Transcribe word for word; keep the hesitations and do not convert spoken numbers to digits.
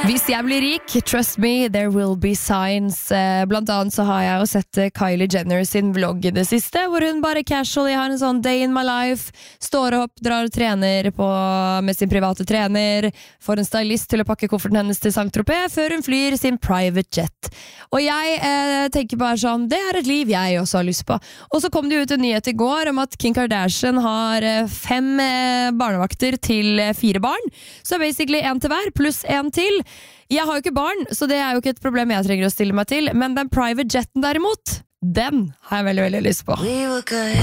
Hvis jeg blir rik, trust me, there will be signs. Blant annet så har jeg jo sett Kylie Jenner sin vlogg i det siste, hvor hun bare casually har en sånn day in my life, står opp, drar og trener på, med sin private trener, får en stylist til å pakke kofferten hennes til Saint-Tropez, før hun flyr sin private jet. Og jeg eh, tenker bare sånn, det er et liv jeg også har lyst på. Og så kom det jo ut en nyhet i går om at Kim Kardashian har fem barnevakter til fire barn, så basically en til hver, pluss en til. Jeg har jo ikke barn, så det er jo ikke et problem jeg trenger å stille meg til, men den private jetten derimot, den har jeg veldig, veldig lyst på.